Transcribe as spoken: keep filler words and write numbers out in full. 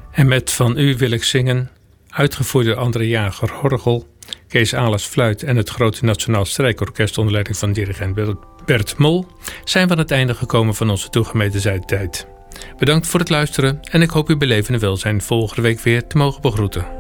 En met Van U wil ik zingen, uitgevoerd door André Jager Horgel, Kees Alers fluit en het Grote Nationaal Strijkorkest onder leiding van dirigent Bert Mol, zijn we aan het einde gekomen van onze toegemeten zendtijd. Bedankt voor het luisteren en ik hoop u beleven en welzijn volgende week weer te mogen begroeten.